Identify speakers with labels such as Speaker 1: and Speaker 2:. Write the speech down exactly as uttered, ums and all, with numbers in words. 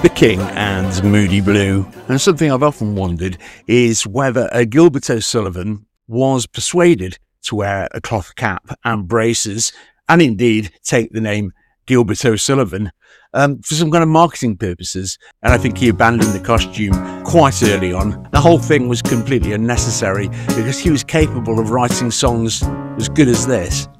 Speaker 1: The King and Moody Blue. And something I've often wondered is whether uh, Gilbert O'Sullivan was persuaded to wear a cloth cap and braces, and indeed take the name Gilbert O'Sullivan um, for some kind of marketing purposes. And I think he abandoned the costume quite early on. The whole thing was completely unnecessary because he was capable of writing songs as good as this.